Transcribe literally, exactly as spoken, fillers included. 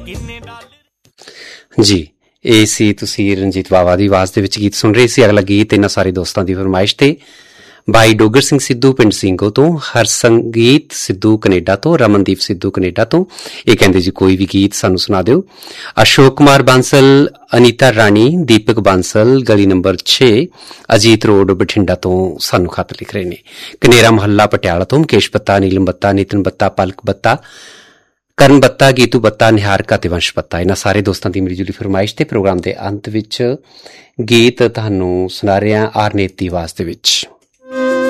ਜੀ, ਇਹ ਸੀ ਤੁਸੀਂ ਰਣਜੀਤ ਬਾਵਾ ਦੀ ਆਵਾਜ਼ ਦੇ ਵਿੱਚ ਗੀਤ ਸੁਣ ਰਹੇ ਸੀ। ਅਗਲਾ ਗੀਤ ਇਹਨਾਂ ਸਾਰੇ ਦੋਸਤਾਂ ਦੀ ਫਰਮਾਇਸ਼ ਤੇ ਭਾਈ ਡੋਗਰ ਸਿੰਘ ਸਿੱਧੂ ਪਿੰਡ ਸਿੰਘੋ ਤੋਂ, ਹਰਸੰਗੀਤ ਸਿੱਧੂ ਕੈਨੇਡਾ ਤੋਂ, ਰਮਨਦੀਪ ਸਿੱਧੂ ਕੈਨੇਡਾ ਤੋਂ। ਇਹ ਕਹਿੰਦੇ ਜੀ ਕੋਈ ਵੀ ਗੀਤ ਸਾਨੂੰ ਸੁਣਾ ਦਿਓ। ਅਸ਼ੋਕ ਕੁਮਾਰ ਬਾਂਸਲ, ਅਨੀਤਾ ਰਾਣੀ, ਦੀਪਕ ਬਾਂਸਲ, ਗਲੀ ਨੰਬਰ ਛੇ, ਅਜੀਤ ਰੋਡ, ਬਠਿੰਡਾ ਤੋਂ ਸਾਨੂੰ ਖਤ ਲਿਖ ਰਹੇ ਨੇ। ਕਨੇਰਾ ਮਹੱਲਾ ਪਟਿਆਲਾ ਤੋਂ ਮੁਕੇਸ਼ ਬੱਤਾ, ਨੀਲਮ ਬੱਤਾ, ਨਿਤਨ ਬੱਤਾ, ਪਲਕ ਬੱਤਾ, ਕਰਨ ਬੱਤਾ, ਗੀਤੂ ਬੱਤਾ, ਨਿਹਾਰਕਾ ਤੇ ਵੰਸ਼ ਬੱਤਾ। ਇਹਨਾਂ ਸਾਰੇ ਦੋਸਤਾਂ ਦੀ ਮਿਲੀ ਜੁਲੀ ਫਰਮਾਇਸ਼ ਤੇ ਪ੍ਰੋਗਰਾਮ ਦੇ ਅੰਤ ਵਿੱਚ ਗੀਤ ਤੁਹਾਨੂੰ ਸੁਣਾ ਰਿਹਾ ਆਰਨੇਤ ਦੀ ਆਵਾਜ਼ ਦੇ ਵਿੱਚ।